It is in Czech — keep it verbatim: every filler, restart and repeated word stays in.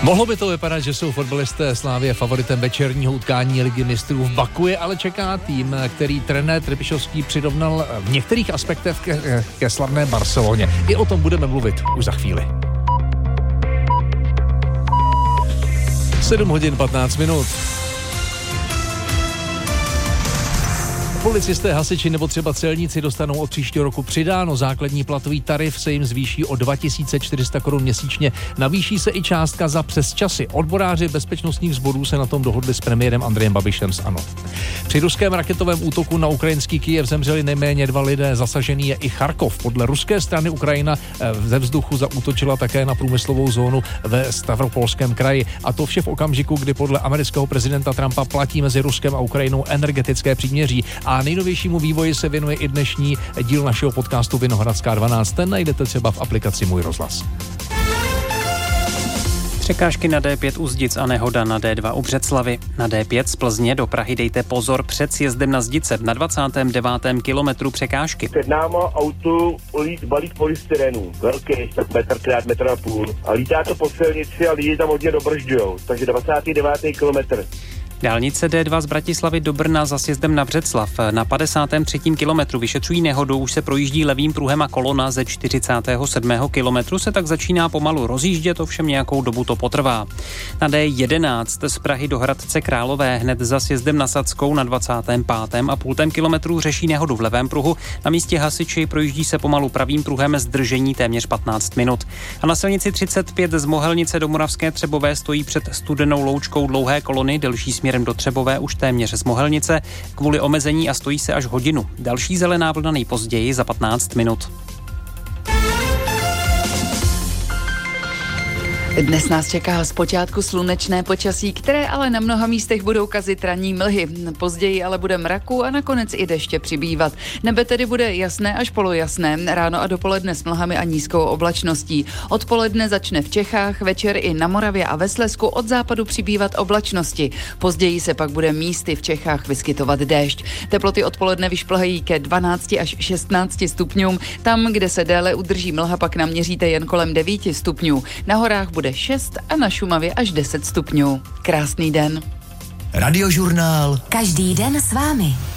Mohlo by to vypadat, že jsou fotbalisté Slavie favoritem večerního utkání Ligy mistrů v Baku, ale čeká tým, který trenér Trpišovský přirovnal v některých aspektech ke, ke slavné Barceloně. I o tom budeme mluvit už za chvíli. sedm hodin patnáct minut. Policisté, hasiči nebo třeba celníci dostanou od příštího roku přidáno. Základní platový tarif se jim zvýší o dva tisíce čtyři sta korun měsíčně. Navýší se i částka za přesčasy. Odboráři bezpečnostních sborů se na tom dohodli s premiérem Andrejem Babišem z ANO. Při ruském raketovém útoku na ukrajinský Kyjev zemřeli nejméně dva lidé, zasažený je i Charkov. Podle ruské strany Ukrajina ze vzduchu zaútočila také na průmyslovou zónu ve Stavropolském kraji. A to vše v okamžiku, kdy podle amerického prezidenta Trumpa platí mezi Ruskem a Ukrajinou energetické příměří. A nejnovějšímu vývoji se věnuje i dnešní díl našeho podcastu Vinohradská dvanáct. Ten najdete třeba v aplikaci Můj rozhlas. Překážky na D pět u Zdic a nehoda na D dva u Břeclavi. Na D pět z Plzně do Prahy dejte pozor před sjezdem na Zdice na dvacátém devátém kilometru překážky. Před náma auto lít balík polystyrenu, velký, tak metr krát metr a půl. A lítá to po silnici a lidi tam hodně dobržďujou, takže dvacátý devátý kilometr. Dálnice D dva z Bratislavy do Brna za sjezdem na Břeclav. Na padesátém třetím kilometru vyšetřují nehodu, už se projíždí levým pruhem a kolona ze čtyřicátého sedmého kilometru se tak začíná pomalu rozjíždět, ovšem nějakou dobu to potrvá. Na D jedenáct z Prahy do Hradce Králové hned za sjezdem na Sadskou na dvacátém pátém a půltém kilometru řeší nehodu v levém pruhu. Na místě hasiči projíždí se pomalu pravým pruhem, zdržení téměř patnáct minut. A na silnici třicet pět z Mohelnice do Moravské Třebové stojí před Studenou Loučkou dlouhé kolony, delší směr do Třebové už téměř z Mohelnice kvůli omezení a stojí se až hodinu. Další zelená vlna nejpozději za patnáct minut. Dnes nás čeká zpočátku slunečné počasí, které ale na mnoha místech budou kazit ranní mlhy. Později ale bude mraku a nakonec i deště přibývat. Nebe tedy bude jasné až polojasné, ráno a dopoledne s mlhami a nízkou oblačností. Odpoledne začne v Čechách, večer i na Moravě a ve Slezsku od západu přibývat oblačnosti. Později se pak bude místy v Čechách vyskytovat déšť. Teploty odpoledne vyšplhají ke dvanácti až šestnácti stupňům. Tam, kde se déle udrží mlha, pak naměříte jen kolem devíti stupňů. Na horách bude šest a na Šumavě až deset stupňů. Krásný den. Radiožurnál. Každý den s vámi.